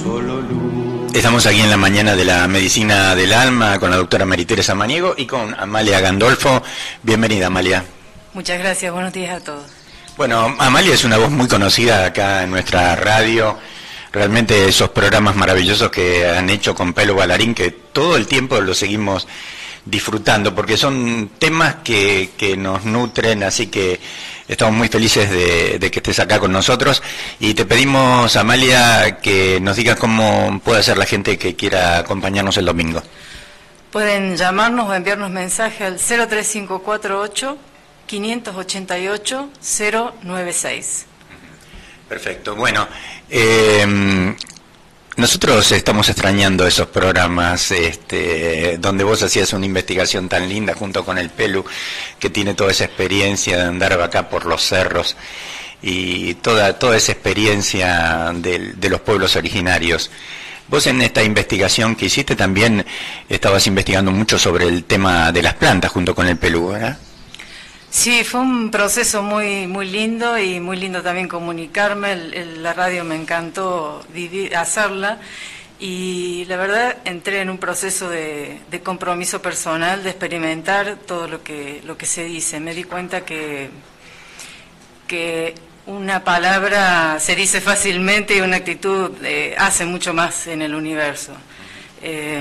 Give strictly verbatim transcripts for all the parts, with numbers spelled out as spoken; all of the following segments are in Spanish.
Estamos aquí en la mañana de la medicina del alma con la doctora María Samaniego y con Amalia Gandolfo. Bienvenida, Amalia. Muchas gracias, buenos días a todos. Bueno, Amalia es una voz muy conocida acá en nuestra radio. Realmente esos programas maravillosos que han hecho con Pelo Balarín, que todo el tiempo los seguimos disfrutando, porque son temas que, que nos nutren, así que estamos muy felices de, de que estés acá con nosotros. Y te pedimos, Amalia, que nos digas cómo puede hacer la gente que quiera acompañarnos el domingo. Pueden llamarnos o enviarnos mensaje al cero tres cinco cuatro ocho, cinco ocho ocho, cero nueve seis. Perfecto. Bueno, eh, nosotros estamos extrañando esos programas este, donde vos hacías una investigación tan linda junto con el Pelu, que tiene toda esa experiencia de andar acá por los cerros y toda, toda esa experiencia de, de los pueblos originarios. Vos en esta investigación que hiciste también estabas investigando mucho sobre el tema de las plantas junto con el Pelu, ¿verdad? Sí, fue un proceso muy muy lindo y muy lindo también comunicarme. El, el, la radio me encantó vivir, hacerla y la verdad entré en un proceso de, de compromiso personal, de experimentar todo lo que lo que se dice. Me di cuenta que que una palabra se dice fácilmente y una actitud eh, hace mucho más en el universo. Eh,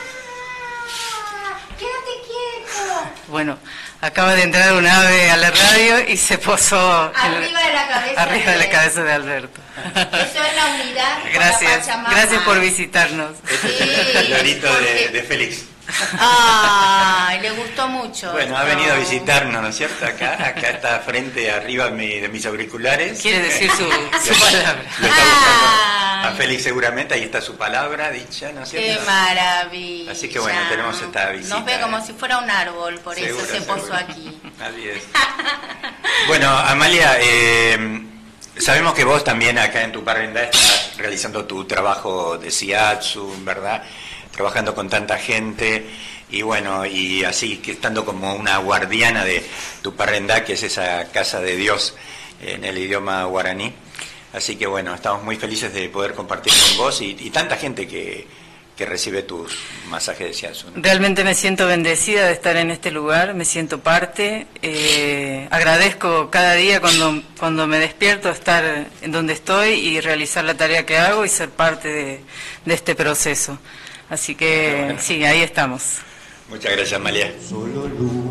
¡Quédate quieto! Bueno, acaba de entrar un ave a la radio y se posó arriba de la cabeza, arriba de, de la cabeza de Alberto. Eso es la unidad. Gracias, gracias por visitarnos. Este sí, es el lorito de, de Félix. Ay, le gustó mucho. Bueno, ha venido a visitarnos, ¿no es cierto? Acá, acá está frente, arriba de, mi, de mis auriculares. Quiere decir su, su palabra. Lo está buscando a Félix seguramente, ahí está su palabra dicha, ¿no es cierto? Qué maravilla. Así que bueno, tenemos esta visita. Nos ve como si fuera un árbol, por seguro, eso se seguro. Posó aquí. Así es. Bueno, Amalia, eh, sabemos que vos también acá en Tuparrendá estás realizando tu trabajo de Shiatsu, ¿verdad? Trabajando con tanta gente y bueno, y así que estando como una guardiana de Tuparrendá, que es esa casa de Dios en el idioma guaraní. Así que bueno, estamos muy felices de poder compartir con vos y, y tanta gente que, que recibe tus masajes de Shiatsu, ¿no? Realmente me siento bendecida de estar en este lugar, me siento parte, eh, agradezco cada día cuando, cuando me despierto estar en donde estoy y realizar la tarea que hago y ser parte de, de este proceso. Así que bueno, sí, ahí estamos. Muchas gracias, Amalia.